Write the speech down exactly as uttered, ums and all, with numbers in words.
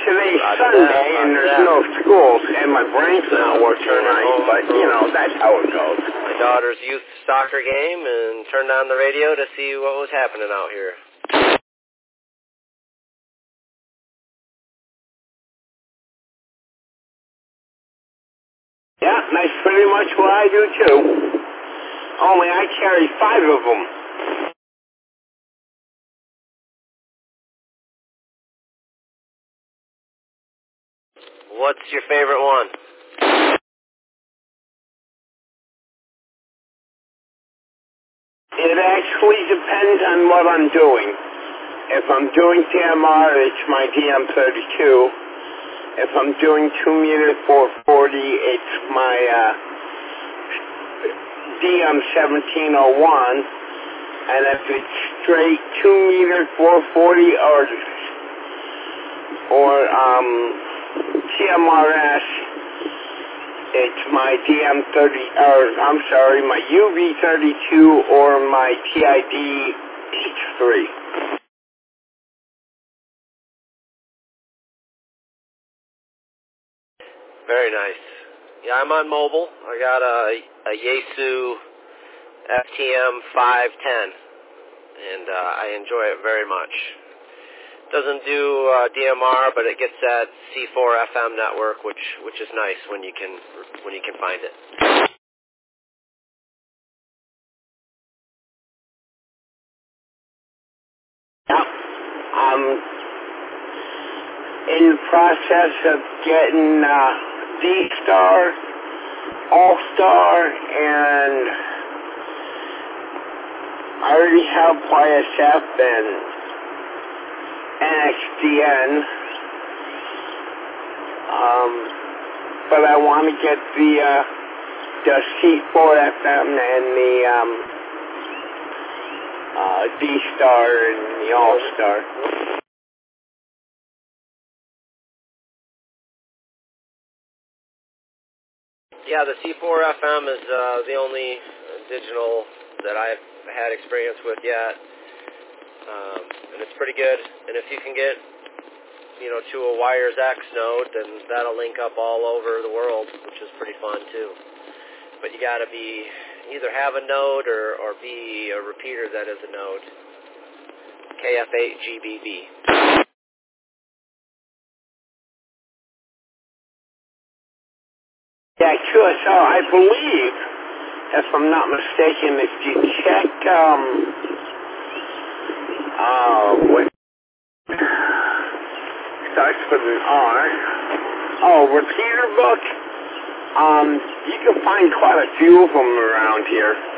today's Roger Sunday that, and there's that. no schools and my brain's not working right, but, you know, that's how it goes. My daughter's youth soccer game and turned on the radio to see what was happening out here. Yeah, that's pretty much what I do too. Only I carry five of them. What's your favorite one? It actually depends on what I'm doing. If I'm doing D M R, it's my D M thirty-two. If I'm doing two meter four forty, it's my uh, D M seventeen oh one. And if it's straight two meter four forty or or um, T M R S, it's my D M thirty, or I'm sorry, my U V thirty-two or my T I D H three. Very nice. Yeah, I'm on mobile. I got a, a Yaesu F T M five ten, and uh, I enjoy it very much. Doesn't do uh, D M R, but it gets that C four F M network, which which is nice when you can when you can find it. Yep. I'm in the process of getting uh, D-Star, All-Star, and I already have Y S F and N X D N, um, but I want to get the uh, the C four F M and the um, uh, D-Star and the All-Star. Yeah, the C four F M is uh, the only digital that I've had experience with yet, um, and it's pretty good. And if you can get, you know, to a Wires X node, then that'll link up all over the world, which is pretty fun too. But you got to be either have a node or or be a repeater that is a node. K F eight G B B. Yeah, Q S L, I believe, if I'm not mistaken, if you check, um, uh, what starts with an R, oh, repeater book, um, you can find quite a few of them around here.